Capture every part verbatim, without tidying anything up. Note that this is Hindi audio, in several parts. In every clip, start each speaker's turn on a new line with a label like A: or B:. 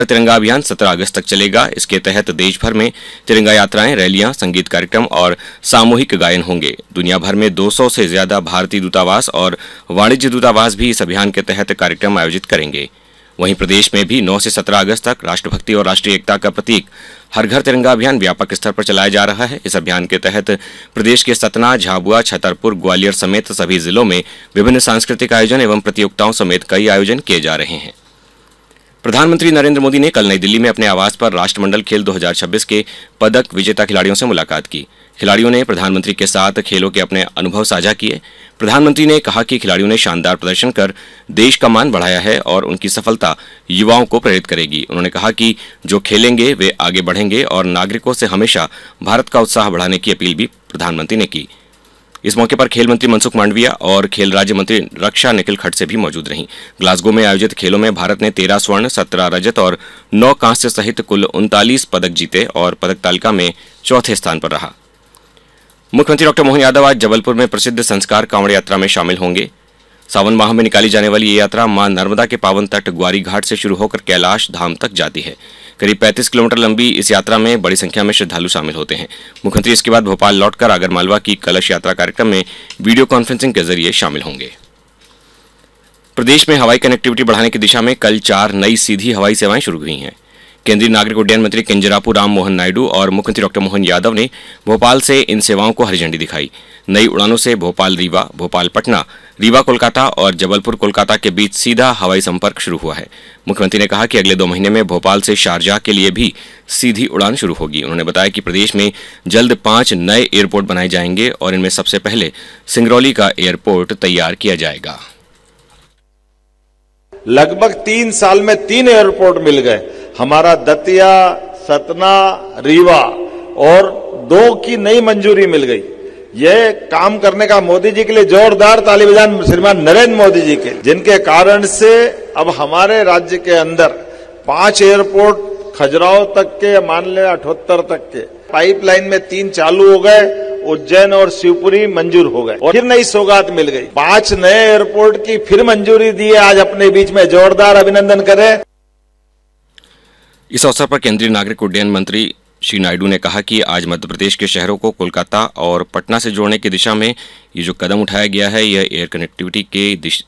A: तिरंगा अभियान सत्रह अगस्त तक चलेगा। इसके तहत देश भर में तिरंगा यात्राएं, रैलियां, संगीत कार्यक्रम और सामूहिक गायन होंगे। दुनिया भर में दो सौ से ज्यादा भारतीय दूतावास और वाणिज्य दूतावास भी इस अभियान के तहत कार्यक्रम आयोजित करेंगे। वहीं प्रदेश में भी नौ से सत्रह अगस्त तक राष्ट्रभक्ति और राष्ट्रीय एकता का प्रतीक हर घर तिरंगा अभियान व्यापक स्तर पर चलाया जा रहा है। इस अभियान के तहत प्रदेश के सतना, झाबुआ, छतरपुर, ग्वालियर समेत सभी जिलों में विभिन्न सांस्कृतिक आयोजन एवं प्रतियोगिताओं समेत कई आयोजन किए जा रहे हैं। प्रधानमंत्री नरेंद्र मोदी ने कल नई दिल्ली में अपने आवास पर राष्ट्रमंडल खेल दो हज़ार छब्बीस के पदक विजेता खिलाड़ियों से मुलाकात की। खिलाड़ियों ने प्रधानमंत्री के साथ खेलों के अपने अनुभव साझा किए। प्रधानमंत्री ने कहा कि खिलाड़ियों ने शानदार प्रदर्शन कर देश का मान बढ़ाया है और उनकी सफलता युवाओं को प्रेरित करेगी। उन्होंने कहा कि जो खेलेंगे वे आगे बढ़ेंगे और नागरिकों से हमेशा भारत का उत्साह बढ़ाने की अपील भी प्रधानमंत्री ने की। इस मौके पर खेल मंत्री मनसुख मांडविया और खेल राज्य मंत्री रक्षा निखिल खड़से भी मौजूद रहीं। ग्लासगो में आयोजित खेलों में भारत ने तेरह स्वर्ण, सत्रह रजत और नौ कांस्य सहित कुल उनतालीस पदक जीते और पदक तालिका में चौथे स्थान पर रहा। मुख्यमंत्री डॉक्टर मोहन यादव आज जबलपुर में प्रसिद्ध संस्कार कांवड़ यात्रा में शामिल होंगे। सावन माह में निकाली जाने वाली ये यात्रा मां नर्मदा के पावन तट ग्वारी घाट से शुरू होकर कैलाश धाम तक जाती है। करीब पैंतीस किलोमीटर लंबी इस यात्रा में बड़ी संख्या में श्रद्धालु शामिल होते हैं। मुख्यमंत्री इसके बाद भोपाल लौटकर आगरमालवा की कलश यात्रा कार्यक्रम में वीडियो कॉन्फ्रेंसिंग के जरिए शामिल होंगे। प्रदेश में हवाई कनेक्टिविटी बढ़ाने की दिशा में कल चार नई सीधी हवाई सेवाएं शुरू हुई हैं। केंद्रीय नागरिक उड्डयन मंत्री किंजरापू राम मोहन नायडू और मुख्यमंत्री डॉक्टर मोहन यादव ने भोपाल से इन सेवाओं को हरी झंडी दिखाई। नई उड़ानों से भोपाल रीवा, भोपाल पटना, रीवा कोलकाता और जबलपुर कोलकाता के बीच सीधा हवाई संपर्क शुरू हुआ है। मुख्यमंत्री ने कहा कि अगले दो महीने में भोपाल से शारजाह के लिए भी सीधी उड़ान शुरू होगी। उन्होंने बताया कि प्रदेश में जल्द पांच नए एयरपोर्ट बनाए जाएंगे और इनमें सबसे पहले सिंगरौली का एयरपोर्ट तैयार किया जाएगा।
B: लगभग तीन साल में तीन एयरपोर्ट मिल गए। हमारा दतिया, सतना, रीवा और दो की नई मंजूरी मिल गई। ये काम करने का मोदी जी के लिए जोरदार ताली बजान श्रीमान नरेंद्र मोदी जी के, जिनके कारण से अब हमारे राज्य के अंदर पांच एयरपोर्ट खजुराहो तक के, मान ले अठहत्तर तक के, पाइपलाइन में तीन चालू हो गए, उज्जैन और शिवपुरी मंजूर हो गए और फिर नई सौगात मिल गई। पांच नए एयरपोर्ट की फिर मंजूरी दी है। आज अपने बीच में जोरदार अभिनंदन करें।
A: इस अवसर पर केंद्रीय नागरिक उड्डयन मंत्री श्री नायडू ने कहा कि आज मध्य प्रदेश के शहरों को कोलकाता और पटना से जोड़ने की दिशा में ये जो कदम उठाया गया है, यह एयर कनेक्टिविटी के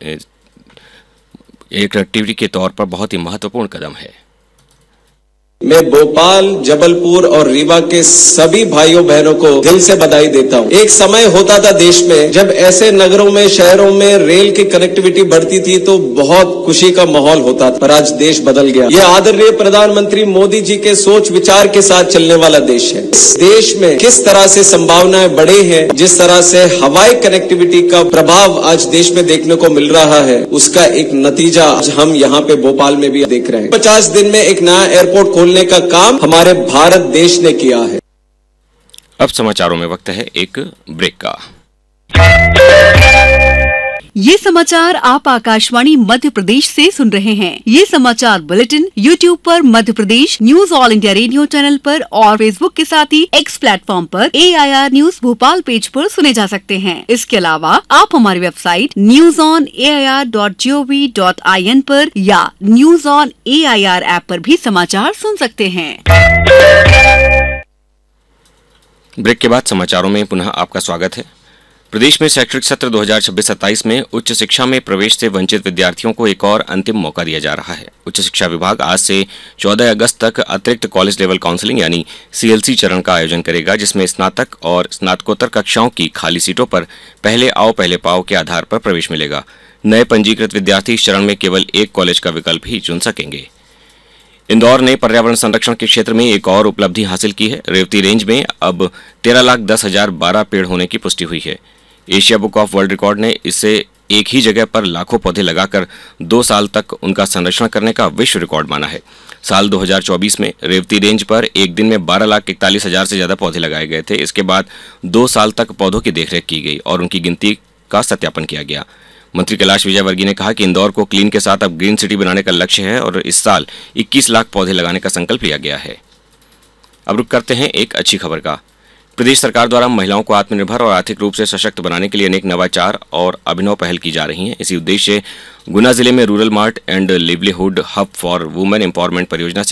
A: एयर कनेक्टिविटी के तौर पर बहुत ही महत्वपूर्ण कदम है।
C: मैं भोपाल, जबलपुर और रीवा के सभी भाइयों बहनों को दिल से बधाई देता हूं। एक समय होता था देश में जब ऐसे नगरों में, शहरों में रेल की कनेक्टिविटी बढ़ती थी तो बहुत खुशी का माहौल होता था, पर आज देश बदल गया। ये आदरणीय प्रधानमंत्री मोदी जी के सोच विचार के साथ चलने वाला देश है। इस देश में किस तरह से संभावनाएं बढ़े हैं, जिस तरह से हवाई कनेक्टिविटी का प्रभाव आज देश में देखने को मिल रहा है, उसका एक नतीजा आज हम यहाँ पे भोपाल में भी देख रहे हैं। पचास दिन में एक नया एयरपोर्ट खोलने का काम हमारे भारत देश ने किया है।
A: अब समाचारों में वक्त है एक ब्रेक का।
D: ये समाचार आप आकाशवाणी मध्य प्रदेश से सुन रहे हैं। ये समाचार बुलेटिन यूट्यूब पर Madhya Pradesh news all India radio channel पर और फेसबुक के साथ ही एक्स प्लेटफॉर्म पर ए I R news Bhopal page पर सुने जा सकते हैं। इसके अलावा आप हमारी website news on A I R dot G O V dot I N पर या news on A I R app पर भी समाचार सुन सकते हैं।
A: ब्रेक के बाद समाचारों में पुनः आपका स्वागत है। प्रदेश में शैक्षणिक सत्र दो हज़ार छब्बीस सत्ताईस में उच्च शिक्षा में प्रवेश से वंचित विद्यार्थियों को एक और अंतिम मौका दिया जा रहा है। उच्च शिक्षा विभाग आज से चौदह अगस्त तक अतिरिक्त कॉलेज लेवल काउंसलिंग यानी सी एल सी चरण का आयोजन करेगा, जिसमें स्नातक और स्नातकोत्तर कक्षाओं की खाली सीटों पर पहले आओ पहले पाओ के आधार पर प्रवेश मिलेगा। नए पंजीकृत विद्यार्थी इस चरण में केवल एक कॉलेज का विकल्प ही चुन सकेंगे। इंदौर ने पर्यावरण संरक्षण के क्षेत्र में एक और उपलब्धि हासिल की है। रेवती रेंज में अब तेरह लाख दस हजार बारह पेड़ होने की पुष्टि हुई है। Asia book of world record ने इसे एक ही जगह पर लाखों पौधे लगाकर दो साल तक उनका संरक्षण करने का विश्व रिकॉर्ड माना है। साल दो हज़ार चौबीस में रेवती रेंज पर एक दिन में बारह लाख इकतालीस हजार से ज्यादा पौधे लगाए गए थे। इसके बाद दो साल तक पौधों की देखरेख की गई और उनकी गिनती का सत्यापन किया गया। मंत्री कैलाश विजयवर्गीय ने कहा कि इंदौर को क्लीन के साथ अब ग्रीन सिटी बनाने का लक्ष्य है और इस साल इक्कीस लाख पौधे लगाने का संकल्प लिया गया है। अब रुक करते हैं एक अच्छी खबर का। प्रदेश सरकार द्वारा महिलाओं को आत्मनिर्भर और आर्थिक रूप से सशक्त बनाने के लिए अनेक नवाचार और अभिनव पहल की जा रही हैं। इसी उद्देश्य से गुना जिले में rural mart and livelihood hub for women empowerment परियोजना